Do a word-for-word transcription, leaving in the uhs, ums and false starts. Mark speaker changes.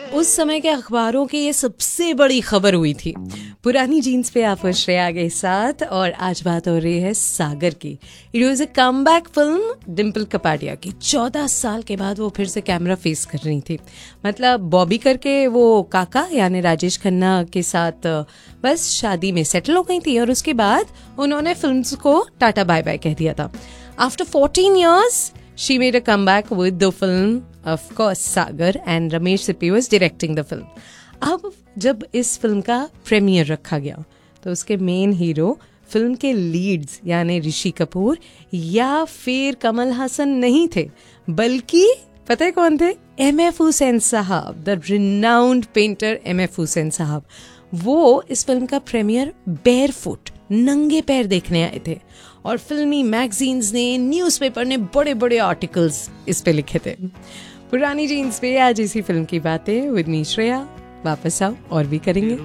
Speaker 1: उस समय के अखबारों की ये सबसे बड़ी खबर हुई थी। पुरानी जीन्स पे आप श्रेया के साथ, और आज बात हो रही है सागर की। It was a comeback film Dimple Kapadia की। चौदह साल के बाद वो फिर से कैमरा फेस कर रही थी। मतलब बॉबी करके वो काका यानी राजेश खन्ना के साथ बस शादी में सेटल हो गई थी, और उसके बाद उन्होंने फिल्म्स को टाटा बाय बाय कह दिया था। After fourteen years she made a comeback with the film, of course, Sagar, and Ramesh Sippy was directing the film. अब जब इस फिल्म का प्रीमियर रखा गया तो उसके मेन हीरो फिल्म के लीड्स यानी ऋषि कपूर या फिर कमल हासन नहीं थे, बल्कि पता है कौन थे? एम एफ हुसैन साहब, the renowned painter M F Hussain साहब। वो इस फिल्म का प्रीमियर बेयरफुट, नंगे पैर देखने आए थे, और फिल्मी मैगजीन्स ने, न्यूज़पेपर ने बड़े बड़े आर्टिकल्स इस पे लिखे थे। पुरानी जीन्स पे आज इसी फिल्म की बातें विद मी श्रेया। वापस आओ और भी करेंगे।